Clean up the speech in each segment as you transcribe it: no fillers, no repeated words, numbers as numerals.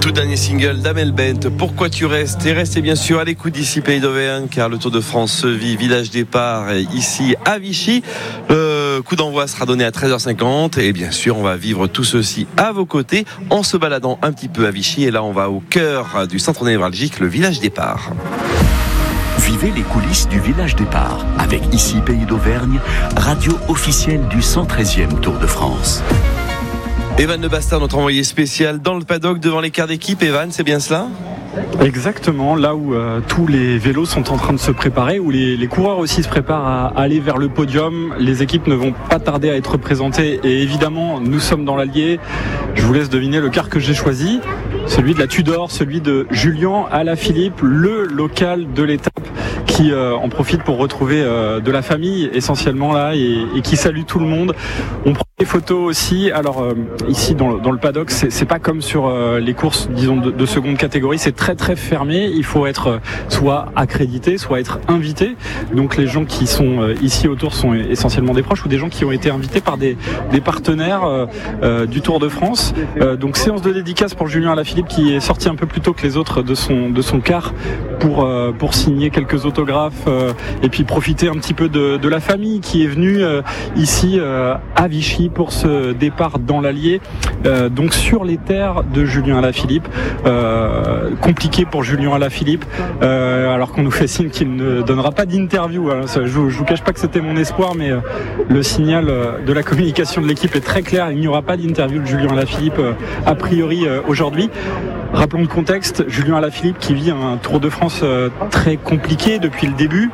Tout dernier single d'Amel Bent, Pourquoi tu restes? Et restez bien sûr à l'écoute d'ici Pays d'Auvergne, car le Tour de France se vit village départ ici à Vichy. Le coup d'envoi sera donné à 13h50 et bien sûr on va vivre tout ceci à vos côtés en se baladant un petit peu à Vichy. Et là on va au cœur du centre névralgique, le village départ. Vivez les coulisses du village départ avec ici Pays d'Auvergne, radio officielle du 113e Tour de France. Evan Le Bastard, notre envoyé spécial dans le paddock devant les quarts d'équipe. Evan, c'est bien cela ? Exactement, là où tous les vélos sont en train de se préparer, où les coureurs aussi se préparent à aller vers le podium. Les équipes ne vont pas tarder à être présentées et évidemment nous sommes dans l'Allier. Je vous laisse deviner le car que j'ai choisi, celui de la Tudor, celui de Julien Alaphilippe, le local de l'étape qui en profite pour retrouver de la famille essentiellement là et qui salue tout le monde. On prend des photos aussi. Alors ici dans le paddock, c'est pas comme sur les courses disons de seconde catégorie, c'est très très fermé. Il faut être soit accrédité, soit être invité. Donc les gens qui sont ici autour sont essentiellement des proches ou des gens qui ont été invités par des partenaires du Tour de France. Donc séance de dédicace pour Julien Alaphilippe qui est sorti un peu plus tôt que les autres de son car pour signer quelques autographes et puis profiter un petit peu de la famille qui est venue ici à Vichy pour ce départ dans l'Allier, donc sur les terres de Julien Alaphilippe. Compliqué pour Julien Alaphilippe, alors qu'on nous fait signe qu'il ne donnera pas d'interview. Alors, je vous cache pas que c'était mon espoir, mais le signal de la communication de l'équipe est très clair. Il n'y aura pas d'interview de Julien Alaphilippe a priori aujourd'hui. Rappelons le contexte, Julien Alaphilippe qui vit un Tour de France très compliqué depuis le début.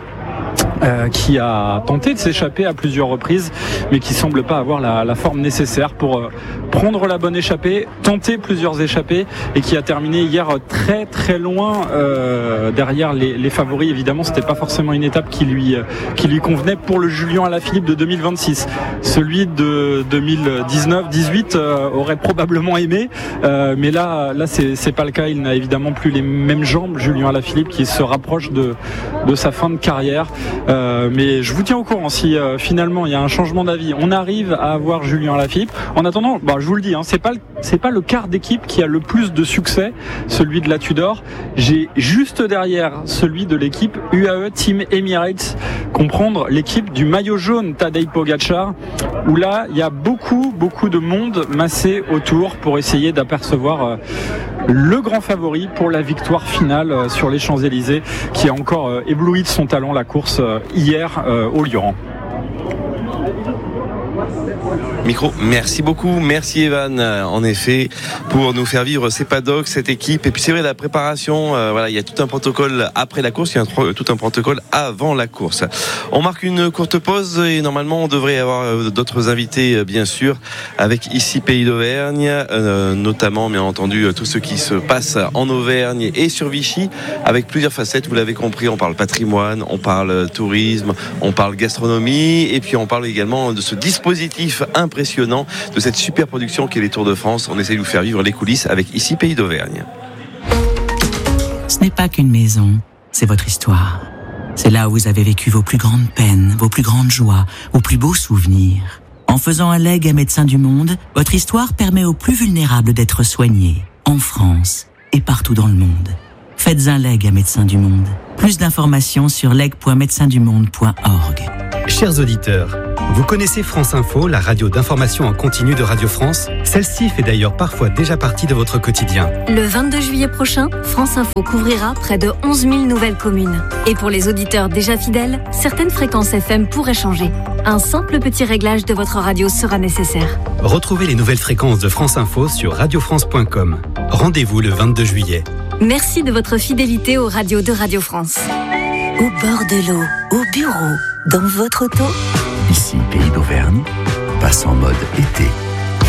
Qui a tenté de s'échapper à plusieurs reprises mais qui semble pas avoir la forme nécessaire pour prendre la bonne échappée, tenter plusieurs échappées et qui a terminé hier très très loin derrière les favoris. Évidemment c'était pas forcément une étape qui lui convenait pour le Julien Alaphilippe de 2026. Celui de 2019-18 aurait probablement aimé, mais là c'est pas le cas. Il n'a évidemment plus les mêmes jambes, Julien Alaphilippe, qui se rapproche de sa fin de carrière. Mais je vous tiens au courant si finalement il y a un changement d'avis. On arrive à avoir Julien Alaphilippe. En attendant, je vous le dis, c'est pas le quart d'équipe qui a le plus de succès, celui de la Tudor. J'ai juste derrière celui de l'équipe UAE Team Emirates, comprendre l'équipe du maillot jaune Tadej Pogačar, où là il y a beaucoup de monde massé autour pour essayer d'apercevoir le grand favori pour la victoire finale sur les Champs-Élysées, qui a encore ébloui de son talent la course hier au Lioran. Micro, merci beaucoup, merci Evan, en effet, pour nous faire vivre ces paddocks, cette équipe. Et puis c'est vrai, la préparation, il y a tout un protocole après la course, il y a tout un protocole avant la course. On marque une courte pause et normalement on devrait avoir d'autres invités, bien sûr, avec ici Pays d'Auvergne, notamment bien entendu tout ce qui se passe en Auvergne et sur Vichy, avec plusieurs facettes, vous l'avez compris, on parle patrimoine, on parle tourisme, on parle gastronomie, et puis on parle également de ce dispositif impressionnant, de cette super production qu'est les Tours de France. On essaie de vous faire vivre les coulisses avec ici Pays d'Auvergne. Ce n'est pas qu'une maison, c'est votre histoire. C'est là où vous avez vécu vos plus grandes peines, vos plus grandes joies, vos plus beaux souvenirs. En faisant un legs à Médecins du Monde, votre histoire permet aux plus vulnérables d'être soignés, en France et partout dans le monde. Faites un leg à Médecins du Monde. Plus d'informations sur leg.médecindumonde.org. Chers auditeurs, vous connaissez France Info, la radio d'information en continu de Radio France? Celle-ci fait d'ailleurs parfois déjà partie de votre quotidien. Le 22 juillet prochain, France Info couvrira près de 11 000 nouvelles communes. Et pour les auditeurs déjà fidèles, certaines fréquences FM pourraient changer. Un simple petit réglage de votre radio sera nécessaire. Retrouvez les nouvelles fréquences de France Info sur radiofrance.com. Rendez-vous le 22 juillet. Merci de votre fidélité aux radios de Radio France. Au bord de l'eau, au bureau, dans votre auto. Ici Pays d'Auvergne, passe en mode été.